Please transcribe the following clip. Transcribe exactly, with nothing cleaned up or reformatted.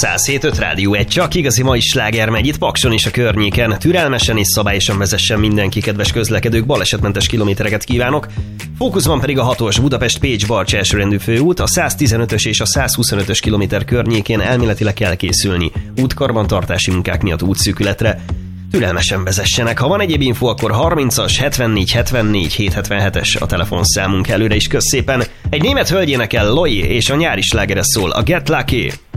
száz hét öt Rádió egy, csak igazi mai sláger megy itt Pakson és a környéken. Türelmesen és szabályosan vezessen mindenki, kedves közlekedők, balesetmentes kilométereket kívánok. Fókuszban pedig a hatos Budapest-Pécs-Barcs elsőrendű főút, a száztizenötös és a százhuszonötös kilométer környékén elméletileg kell készülni útkarbantartási munkák miatt útszűkületre. Türelmesen vezessenek. Ha van egyéb info, akkor harmincas hetvennégy hetvennégy hétszázhetvenhetes a telefonszámunk. Előre is kösz szépen. Egy német hölgy énekel, Loi, és a nyári slágere szól, a Get Lucky.